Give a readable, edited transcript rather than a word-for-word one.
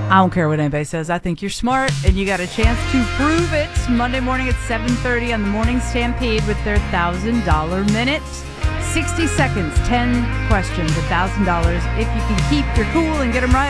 I don't care what anybody says. I think you're smart, and you got a chance to prove it Monday morning at 7:30 on the Morning Stampede with their $1,000 minute. 60 seconds, 10 questions, $1,000. If you can keep your cool and get them right,